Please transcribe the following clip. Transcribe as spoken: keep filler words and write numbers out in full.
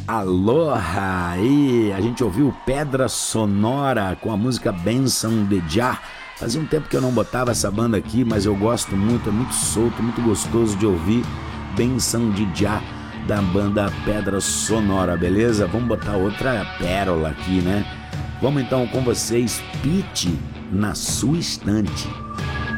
Aloha! E a gente ouviu Pedra Sonora com a música Benção de Jah. Fazia um tempo que eu não botava essa banda aqui, mas eu gosto muito, é muito solto, muito gostoso de ouvir. Benção de Jah, da banda Pedra Sonora, beleza? Vamos botar outra pérola aqui, né? Vamos então com vocês, Pitty, Na Sua Estante.